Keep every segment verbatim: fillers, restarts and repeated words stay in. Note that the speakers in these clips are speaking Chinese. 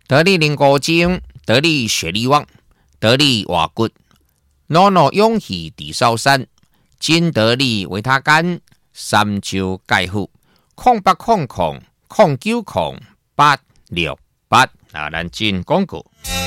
得力灵果精，得力雪力旺，得力瓦骨，诺诺勇气地烧山，金得力维他干，三焦钙护，空八空空空九空八六八啊，咱进广告。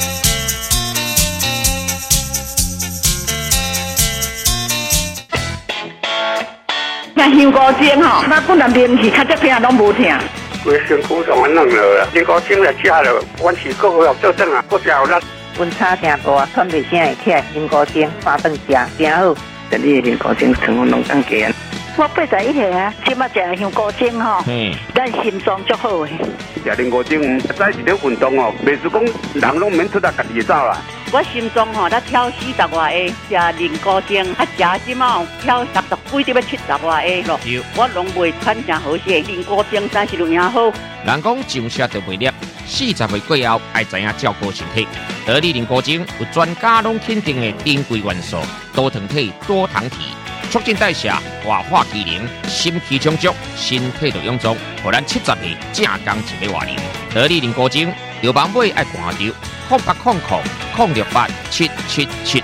那香菇精吼，那不能连去，较这片拢无听。 规身躯上安弄了，香菇精来食了，阮是个个做阵啊，个食有力。 温差真大，喘袂声会起来，香菇精三顿食真好。 这里香菇精成分拢更低。 我八十一岁啊，即马食香菇精吼，咱心脏足好诶。 食香菇精，早是咧运动哦，袂是讲人拢免出来家己走啦。 我心脏吼，才跳四十外下，食灵菇精，啊食即马跳六十几，得要七十外下咯。我拢袂喘真好势，灵菇精真是有影好。 人讲上车就袂粒，四十岁过后爱知影照顾身体。得力灵菇精有专家拢肯定的珍贵元素，多糖体、多糖体，促进代谢、活化机能，心气充足，身体就臃肿。互咱七十岁正刚一个活龄。得力灵菇精，有网买爱看着。空八空空空六八七七七。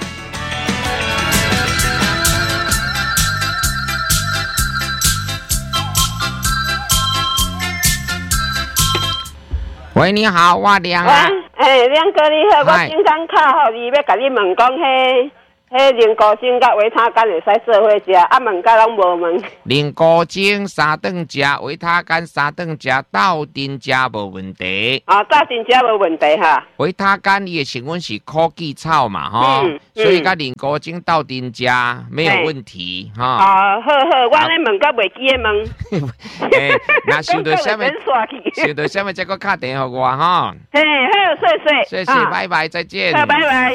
喂，你好，我梁啊。 哎，梁哥你好，我今天卡好你，要甲你问讲，迄迄灵菇精甲维他干会使做伙食，啊问甲拢无问。 灵菇精三顿食，维他干三顿食，斗阵食无问题。 啊，斗阵食无问题哈。 维他干伊的成分是枸杞草嘛，吼、嗯嗯，所以甲灵菇精斗阵食没有问题，哈、欸。 啊，好好，我咧问甲袂记的问。 诶，那想到什么？想到什么？再个打电话我哈。 嘿，好，谢谢，谢谢，拜拜，再见。 好，拜拜。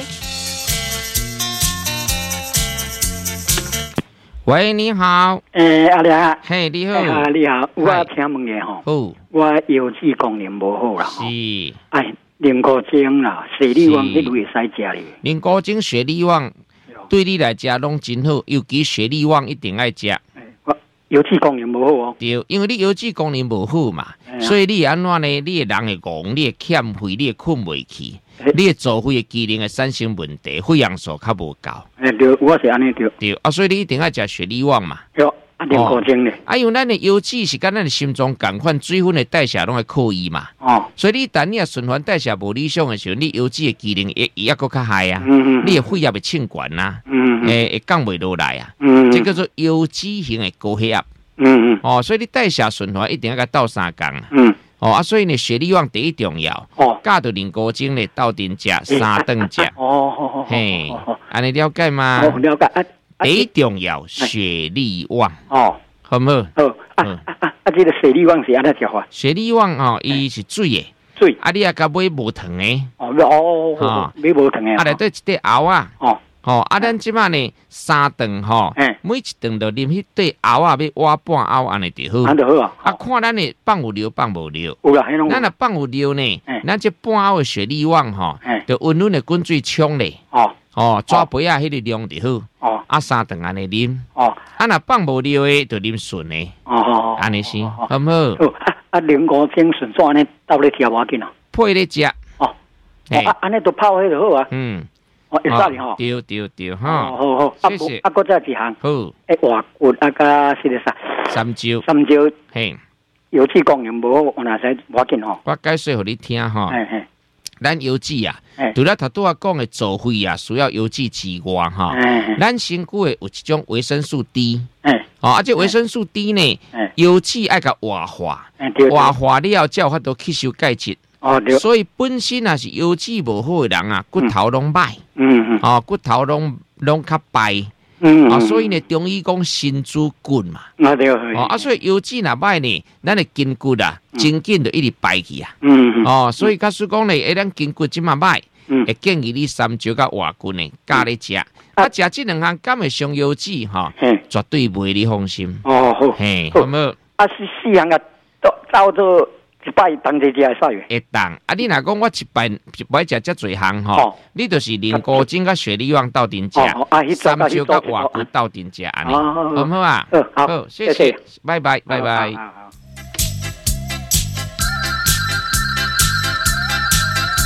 喂，你好。 诶、欸，阿亮啊， 嘿，你好。 啊，你好，我听问嘅吼。好。我腰子功能无好啦。 是。 哎，灵菇精啦，雪力旺迄类会使食咧。 灵菇精、雪力旺对你来讲拢真好，尤其雪力旺一定爱食。 我腰子功能无好哦。 对，因为你腰子功能无好嘛，所以你安怎呢？你的人会戆，你会欠费，你会困袂去。你的做肺的机能会产生问题，血氧素较无够。 诶，对，我是安尼对。 对啊，所以你一定要食雪力旺嘛。 对，啊，灵菇精咧。啊， 因为咱的腰子是跟咱的心脏共款，水分的代谢拢会靠伊嘛。哦。所以你等你啊循环代谢无理想的时候，你腰子的机能也也佫较害啊。嗯嗯。你的血压会称悬呐。嗯嗯。诶，会降袂落来啊。嗯嗯。这叫做腰子型的高血压。嗯嗯。哦，所以你代谢循环一定要甲斗三工。嗯。哦啊，所以呢，雪力旺第一重要。哦。加到灵菇精咧，斗阵食，三顿食。哦好好。嘿，安尼了解吗？ 哦，了解。啊， 第一重要雪力旺。哦，好唔好？ 好。啊啊啊！啊，这个雪力旺是安怎食法？ 雪力旺哦，伊是水的。 水。 啊，你啊，甲买无糖的。 哦哦哦。买无糖的。 啊，内底一块熬啊。哦。哦，啊，咱即摆呢三顿吼，每一顿就啉迄对熬啊，要挖半熬安尼就好。安就好啊。啊，看咱呢放有料放无料。有啦，迄种。咱若放有料呢，咱这半熬的雪力旺吼，就温温的滚水冲咧。哦。哦，抓杯啊，迄个量就好。哦。啊，三顿安尼啉。哦。啊，若放无料的，就啉顺的。哦哦。安尼是，好唔好？ 好。啊啊，灵菇精顺怎安尼倒咧吃要紧啊？ 配咧食。哦。 啊，安尼都泡迄就好啊。 嗯。 哦，会使哩吼， 对对对哈， 好好，谢谢。啊，搁再一项， 好， 诶，活骨啊，甲是个啥？ 三焦， 三焦， 嘿， 腰子功能无好，我哪使要紧吼？ 我解释互你听吼，嘿嘿，咱腰子啊，除了头拄仔讲的做肺啊，需要腰子之外哈，咱身躯的有一种维生素 D， 哎，哦，啊，这维生素 D 呢，腰子爱甲活化，活化了才有法度吸收钙质。哦，所以本身啊是腰子无好的人啊，骨头拢歹，嗯嗯，哦，骨头拢拢较败，嗯啊，所以呢，中医讲身子骨嘛，啊对，哦啊，所以腰子若歹呢，咱的筋骨啊，真紧就一直败去啊，嗯哦，所以假使讲呢，诶，咱筋骨即嘛歹，会建议你三焦甲活骨呢加咧食，啊，食这两项敢会伤腰子哈，绝对袂你放心。哦好，嘿，好唔好？ 啊是四项啊，都照做。一摆当一只会使会当啊！你若讲我一摆一摆食遮侪项吼，你就是灵菇精甲雪力旺斗阵食，三焦甲活骨斗阵食安尼，好唔好啊？好，谢谢，拜拜，拜拜。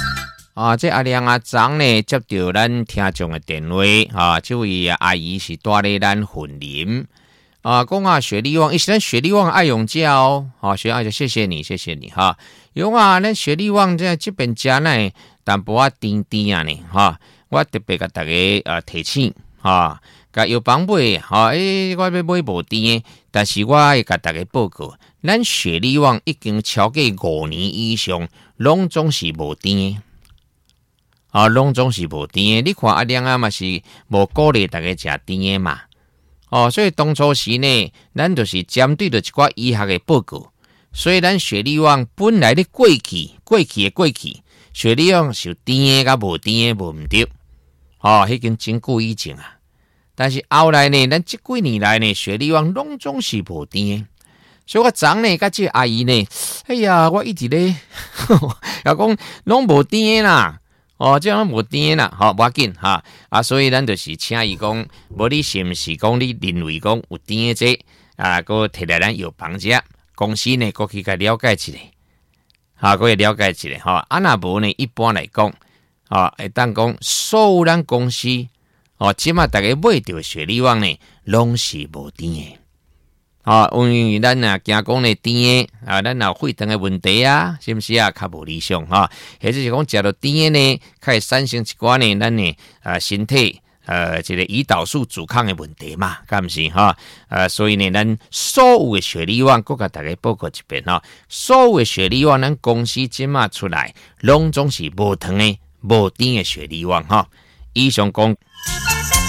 啊，这阿亮阿长呢接到咱听众的电话，啊，这位阿姨是住咧咱云林，啊，讲啊雪莉旺，伊是咱雪莉旺爱用家哦，好、啊，雪莉旺就谢谢你，谢谢你哈。有啊，咱雪莉旺在这边家呢，淡薄啊甜甜啊呢，哈，我特别甲大家呃提醒，哈，甲有帮买，哈，诶，我要买无甜，但是我会甲大家报告，咱雪莉旺已经超过五年以上，拢总是无甜。啊，拢总是无甜的。你看阿亮啊嘛是无鼓励大家食甜的嘛。哦，所以当初时呢，咱就是针对着一寡医学的报告，所以咱雪莉旺本来的过去，过去的过去，雪莉旺是有甜的甲无甜的无毋对。哦，迄经真久以前啊。但是后来呢，咱这几年来呢，雪莉旺拢总是无甜的。所以我昨呢，甲这阿姨呢，哎呀，我一直咧，要讲拢无甜的啦。哦，这样无甜啦，好，无要紧哈啊，所以咱就是请伊讲，无你是毋是讲你认为讲有甜的这啊，个摕来咱药房食，公司呢过去甲了解一下，哈，过去了解一下哈。啊，若无呢，一般来讲，啊，会当讲所有咱公司，哦，即马大家买着雪莉旺呢，拢是无甜的。啊，因为咱啊惊讲呢甜的啊，咱有血糖的问题啊，是毋是啊？较无理想哈。或者是讲食到甜的呢，较会产生一寡呢，咱呢啊身体呃这个胰岛素阻抗的问题嘛，敢毋是哈？呃，所以呢，咱所有的雪莉旺，佮甲大家报告一遍哈。所有的雪莉旺，咱公司即马出来，拢总是无糖的、无甜的雪莉旺哈。以上讲。